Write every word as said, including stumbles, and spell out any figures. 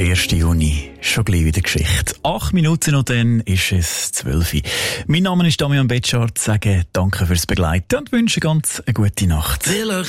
Der erste Juni, schon gleich wieder Geschichte. Acht Minuten und dann ist es zwölf Uhr. Mein Name ist Damian Betschart, sage danke fürs Begleiten und wünsche ganz eine gute Nacht.